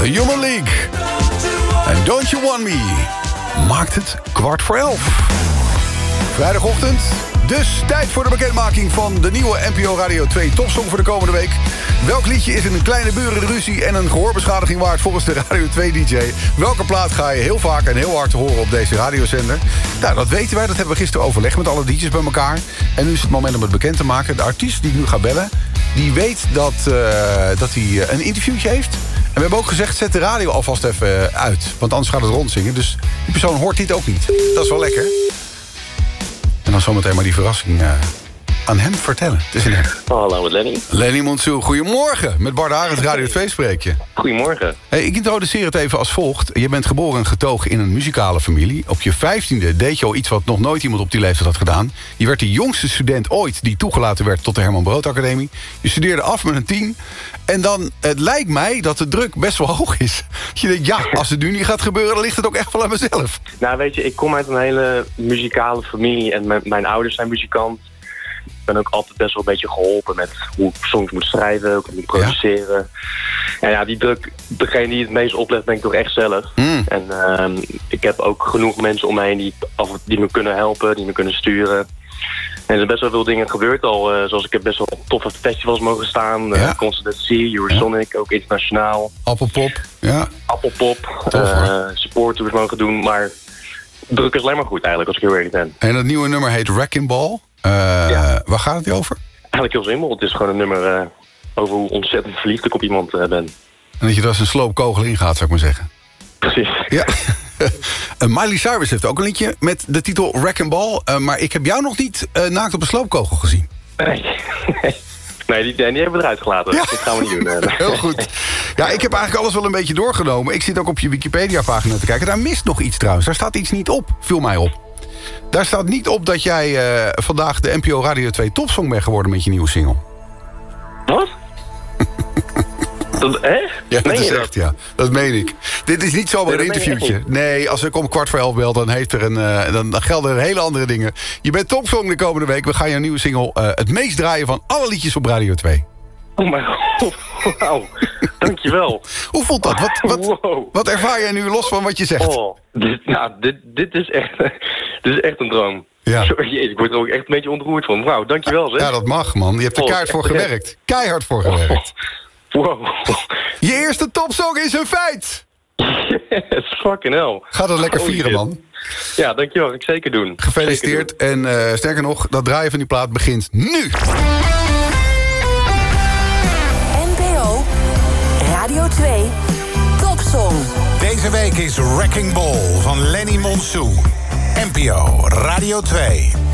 The Human League. En Don't You Want Me maakt het 11:15. Vrijdagochtend, dus tijd voor de bekendmaking van de nieuwe NPO Radio 2 topsong voor de komende week. Welk liedje is een kleine burenruzie en een gehoorbeschadiging waard volgens de Radio 2-dj? Welke plaat ga je heel vaak en heel hard horen op deze radiozender? Nou, dat weten wij, dat hebben we gisteren overlegd met alle DJ's bij elkaar. En nu is het moment om het bekend te maken. De artiest die ik nu ga bellen, die weet dat hij een interviewtje heeft. En we hebben ook gezegd, zet de radio alvast even uit. Want anders gaat het rondzingen. Dus die persoon hoort dit ook niet. Dat is wel lekker. En dan zometeen maar die verrassing aan hem vertellen. Het is in hem. Hallo, met Lenny. Lenny Monsou, goedemorgen. Met Bart Arends, Radio 2 spreek je. Goedemorgen. Hey, ik introduceer het even als volgt. Je bent geboren en getogen in een muzikale familie. Op je 15e deed je al iets wat nog nooit iemand op die leeftijd had gedaan. Je werd de jongste student ooit die toegelaten werd tot de Herman Brood Academie. Je studeerde af met een 10. En dan, het lijkt mij dat de druk best wel hoog is. Je denkt, ja, als het nu niet gaat gebeuren, dan ligt het ook echt wel aan mezelf. Nou, weet je, ik kom uit een hele muzikale familie en mijn ouders zijn muzikant. Ik ben ook altijd best wel een beetje geholpen met hoe ik songs moet schrijven, ook moet produceren. En ja, die druk, degene die het meest oplegt, ben ik toch echt zelf. En ik heb ook genoeg mensen om me heen die me kunnen helpen, die me kunnen sturen. En er zijn best wel veel dingen gebeurd al. Zoals ik heb best wel op toffe festivals mogen staan. Ja. Constant Sea, Eurosonic, ook internationaal. Appelpop, ja. Appelpop, Tof, supporttours mogen doen. Maar druk is alleen maar goed eigenlijk, als ik heel eerlijk ben. En het nieuwe nummer heet Wrecking Ball. Ja. Waar gaat het over? Eigenlijk heel simpel. Het is gewoon een nummer over hoe ontzettend verliefd ik op iemand ben. En dat je er als een sloopkogel in gaat, zou ik maar zeggen. Precies. Ja. Miley Cyrus heeft ook een liedje met de titel Wrecking Ball. Maar ik heb jou nog niet naakt op een sloopkogel gezien. Nee, die hebben we eruit gelaten. Ja. Dat gaan we niet doen. Heel goed. Ja, ik heb eigenlijk alles wel een beetje doorgenomen. Ik zit ook op je Wikipedia-pagina te kijken. Daar mist nog iets trouwens. Daar staat iets niet op. Viel mij op. Daar staat niet op dat jij vandaag de NPO Radio 2 topsong bent geworden met je nieuwe single. Wat? Echt? Ja, dat is echt, ja. Dat meen ik. Dit is niet zomaar een interviewtje. Nee, als ik om 11:15 bel, dan heeft er dan gelden er hele andere dingen. Je bent topsong de komende week. We gaan je nieuwe single het meest draaien van alle liedjes op Radio 2. Oh mijn god. Wauw. Dankjewel. Hoe voelt dat? Wat ervaar jij nu los van wat je zegt? Oh, dit is echt een droom. Ja. Sorry, ik word er ook echt een beetje ontroerd van. Wauw, dankjewel zeg. Ja, dat mag man. Je hebt er keihard voor gewerkt. Keihard voor gewerkt. Wow. Je eerste topsong is een feit. Yes, fucking hell. Ga dat lekker vieren, man. Ja, dankjewel. Ga ik zeker doen. Gefeliciteerd. En sterker nog, dat draaien van die plaat begint nu. NPO Radio 2 Topsong. Deze week is Wrecking Ball van Lenny Monsou. NPO Radio 2.